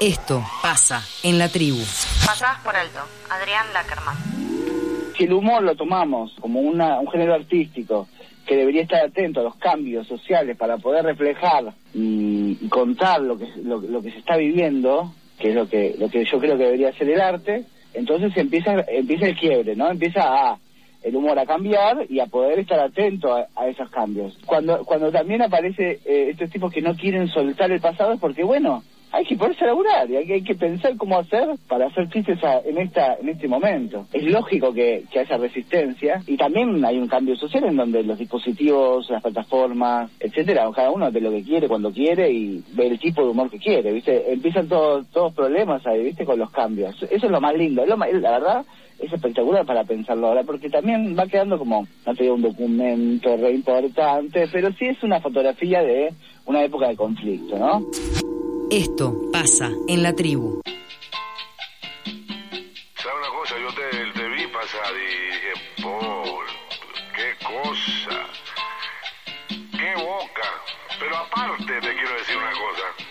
Esto pasa en la tribu. Pasadas por alto. Adrián Lackerman. Si el humor lo tomamos como un género artístico que debería estar atento a los cambios sociales para poder reflejar y contar lo que se está viviendo, que es lo que yo creo que debería ser el arte, entonces empieza el quiebre, ¿no? Empieza el humor a cambiar y a poder estar atento a esos cambios. Cuando también aparece estos tipos que no quieren soltar el pasado es porque, bueno, hay que ponerse a laburar y hay que pensar cómo hacer para hacer chistes en este momento. Es lógico que haya resistencia y también hay un cambio social en donde los dispositivos, las plataformas, etcétera, cada uno ve lo que quiere, cuando quiere y ve el tipo de humor que quiere, ¿viste? Empiezan todos problemas ahí, ¿viste? Con los cambios. Eso es lo más lindo, la verdad. Es espectacular para pensarlo ahora, porque también va quedando como, no te digo un documento re importante, pero sí es una fotografía de una época de conflicto, ¿no? Esto pasa en la tribu. ¿Sabes una cosa? Yo te vi pasar y dije, Paul, qué cosa, qué boca. Pero aparte te quiero decir una cosa.